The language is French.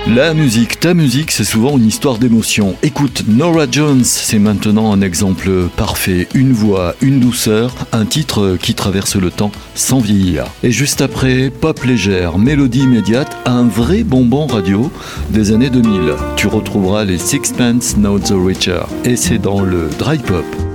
La musique, ta musique, c'est souvent une histoire d'émotion. Écoute, Norah Jones, c'est maintenant un exemple parfait. Une voix, une douceur, un titre qui traverse le temps sans vieillir. Et juste après, pop légère, mélodie immédiate, un vrai bonbon radio des années 2000. Tu retrouveras les Sixpence None the Richer. Et c'est dans le dry pop.